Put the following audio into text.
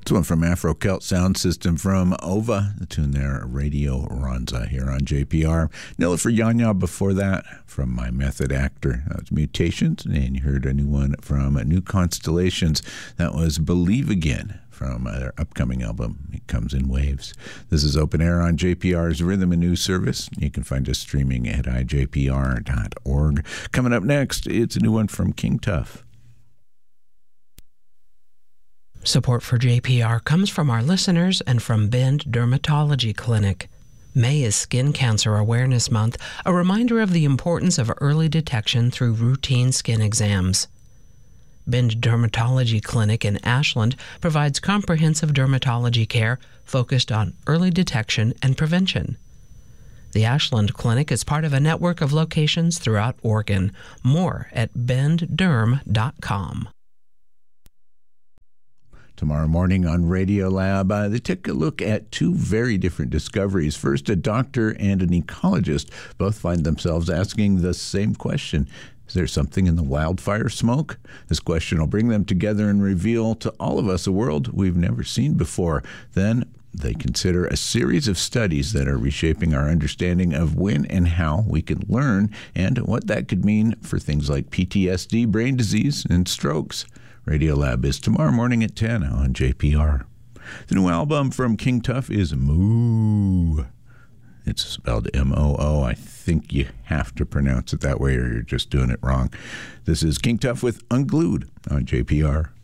It's one from Afro-Celt Sound System from Ova. The tune there, Radio Ronza, here on JPR. Nilla for Yanya before that, from My Method Actor. That was Mutations, and you heard a new one from New Constellations. That was Believe Again, from their upcoming album. It comes in waves. This is Open Air on JPR's Rhythm and News Service. You can find us streaming at ijpr.org. Coming up next, it's a new one from King Tuff. Support for JPR comes from our listeners and from Bend Dermatology Clinic. May is Skin Cancer Awareness Month, a reminder of the importance of early detection through routine skin exams. Bend Dermatology Clinic in Ashland provides comprehensive dermatology care focused on early detection and prevention. The Ashland Clinic is part of a network of locations throughout Oregon. More at bendderm.com. Tomorrow morning on Radiolab, they took a look at two very different discoveries. First, a doctor and an ecologist both find themselves asking the same question. Is there something in the wildfire smoke? This question will bring them together and reveal to all of us a world we've never seen before. Then they consider a series of studies that are reshaping our understanding of when and how we can learn and what that could mean for things like PTSD, brain disease, and strokes. Radiolab is tomorrow morning at 10 on JPR. The new album from King Tuff is Moo. It's spelled M-O-O. I think you have to pronounce it that way or you're just doing it wrong. This is King Tuff with Unglued on JPR.